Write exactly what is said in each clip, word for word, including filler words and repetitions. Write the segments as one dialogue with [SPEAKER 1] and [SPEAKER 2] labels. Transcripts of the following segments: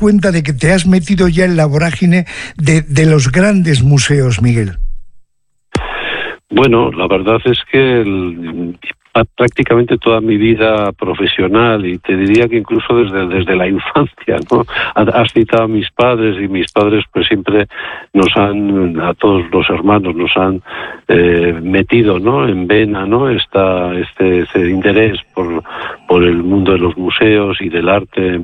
[SPEAKER 1] cuenta de que te has metido ya en la vorágine de, de los grandes museos, Miguel?
[SPEAKER 2] Bueno, la verdad es que el, prácticamente toda mi vida profesional, y te diría que incluso desde, desde la infancia, ¿no? Has citado a mis padres, y mis padres pues siempre nos han, a todos los hermanos, nos han eh, metido, ¿no?, en vena, ¿no?, esta, este, este interés por, por el mundo de los museos y del arte.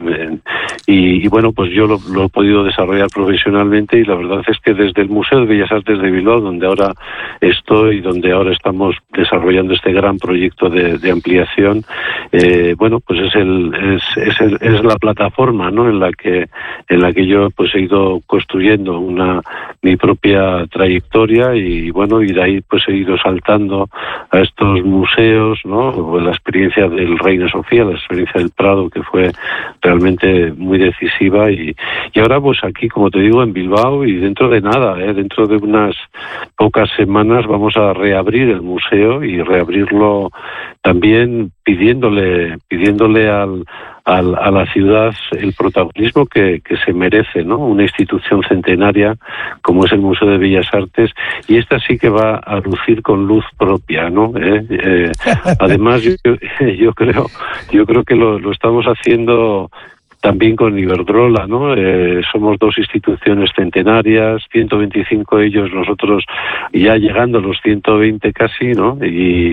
[SPEAKER 2] Y, y bueno, pues yo lo, lo he podido desarrollar profesionalmente, y la verdad es que desde el Museo de Bellas Artes de Bilbao, donde ahora estoy, donde ahora estamos desarrollando este gran proyecto de, de ampliación, eh, bueno, pues es el es, es, el, es la plataforma, ¿no?, en la que en la que yo pues he ido construyendo una mi propia trayectoria, y bueno, y de ahí pues he ido saltando a estos museos, ¿no?, la experiencia del Reina Sofía, la experiencia del Prado, que fue realmente muy decisiva, y, y ahora pues aquí, como te digo, en Bilbao, y dentro de nada, ¿eh? dentro de unas pocas semanas vamos a reabrir el museo, y reabrirlo también pidiéndole pidiéndole al, al a la ciudad el protagonismo que, que se merece, ¿no?, una institución centenaria como es el Museo de Bellas Artes, y esta sí que va a lucir con luz propia, ¿no? ¿Eh? Eh, además yo, yo creo yo creo que lo, lo estamos haciendo también con Iberdrola, ¿no? Eh, somos dos instituciones centenarias, ciento veinticinco ellos, nosotros ya llegando a los ciento veinte casi, ¿no? Y,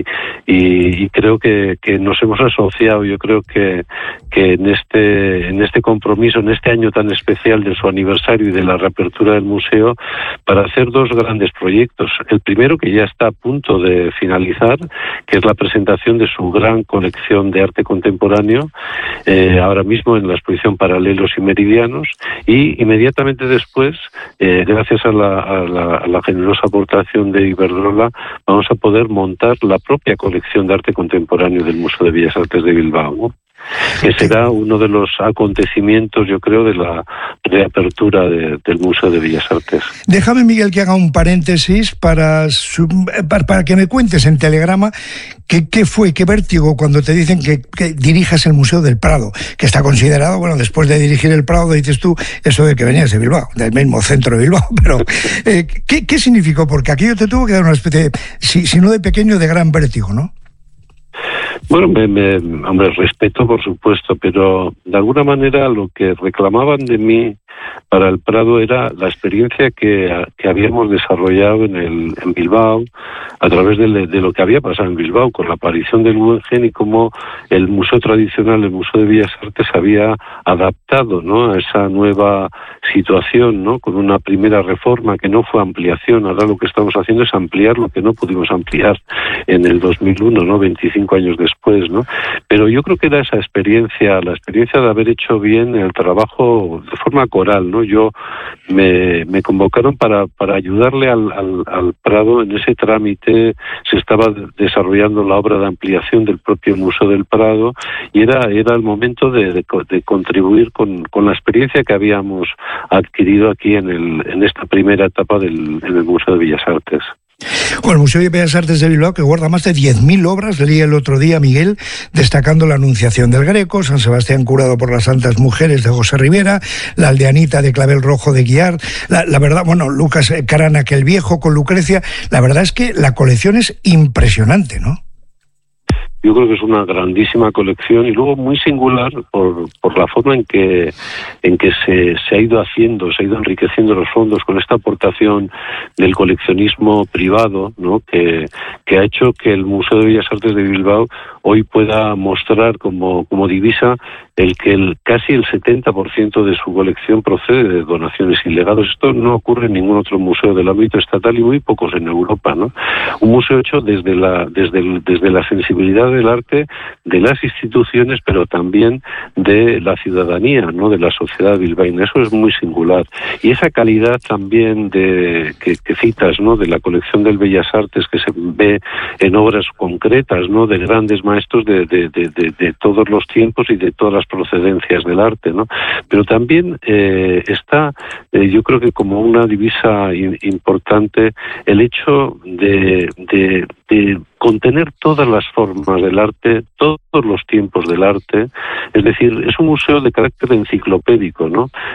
[SPEAKER 2] y, y creo que, que nos hemos asociado, yo creo que, que en este en este compromiso, en este año tan especial de su aniversario y de la reapertura del museo, para hacer dos grandes proyectos. El primero, que ya está a punto de finalizar, que es la presentación de su gran colección de arte contemporáneo, eh, ahora mismo en la exposición Paralelos y Meridianos, y inmediatamente después, eh, gracias a la, a, la, a la generosa aportación de Iberdrola, vamos a poder montar la propia colección de arte contemporáneo del Museo de Bellas Artes de Bilbao, ¿no?, que será uno de los acontecimientos, yo creo, de la reapertura de, del Museo de Bellas Artes.
[SPEAKER 1] Déjame, Miguel, que haga un paréntesis para, para, para que me cuentes en Telegrama qué, qué fue, qué vértigo cuando te dicen que, que dirijas el Museo del Prado, que está considerado, bueno, después de dirigir el Prado, dices tú, eso de que venías de Bilbao, del mismo centro de Bilbao, pero eh, ¿qué, ¿qué significó? Porque aquello te tuvo que dar una especie, de, si, si no de pequeño, de gran vértigo, ¿no?
[SPEAKER 2] Bueno, me, me, hombre, respeto, por supuesto, pero de alguna manera lo que reclamaban de mí para el Prado era la experiencia que, que habíamos desarrollado en, el, en Bilbao, a través de, de lo que había pasado en Bilbao con la aparición del Guggenheim, y cómo el museo tradicional, el Museo de Bellas Artes, había adaptado, ¿no?, a esa nueva situación, ¿no?, con una primera reforma que no fue ampliación. Ahora lo que estamos haciendo es ampliar lo que no pudimos ampliar en el dos mil uno, ¿no?, veinticinco años después, ¿no? Pero yo creo que era esa experiencia, la experiencia de haber hecho bien el trabajo de forma coral, ¿no? Yo me, me convocaron para, para ayudarle al, al, al Prado en ese trámite. Se estaba desarrollando la obra de ampliación del propio Museo del Prado, y era, era el momento de, de, de contribuir con, con la experiencia que habíamos adquirido aquí en, el, en esta primera etapa del, en el Museo de Bellas Artes.
[SPEAKER 1] Bueno, el Museo de Bellas Artes de Bilbao, que guarda más de diez mil obras, leí el otro día, Miguel, destacando la Anunciación del Greco, San Sebastián curado por las Santas Mujeres de José Rivera, la Aldeanita de Clavel Rojo de Guiar, la, la verdad, bueno, Lucas Caranac el Viejo con Lucrecia. La verdad es que la colección es impresionante, ¿no?
[SPEAKER 2] Yo creo que es una grandísima colección, y luego muy singular por, por la forma en que en que se, se ha ido haciendo, se ha ido enriqueciendo los fondos con esta aportación del coleccionismo privado, ¿no?, que, que ha hecho que el Museo de Bellas Artes de Bilbao hoy pueda mostrar como, como divisa el que el, casi el setenta por ciento de su colección procede de donaciones y legados. Esto no ocurre en ningún otro museo del ámbito estatal, y muy pocos en Europa, ¿no? Un museo hecho desde la, desde el, desde la sensibilidad del arte, de las instituciones, pero también de la ciudadanía, ¿no?, de la sociedad bilbaína. Eso es muy singular. Y esa calidad también de que, que citas, ¿no?, de la colección del Bellas Artes, que se ve en obras concretas, ¿no?, de grandes maestros de, de, de, de, de todos los tiempos y de todas las procedencias del arte, ¿no? Pero también eh, está, eh, yo creo que como una divisa in, importante, el hecho de, de, de contener todas las formas del arte, todos los tiempos del arte. Es decir, es un museo de carácter enciclopédico, ¿no?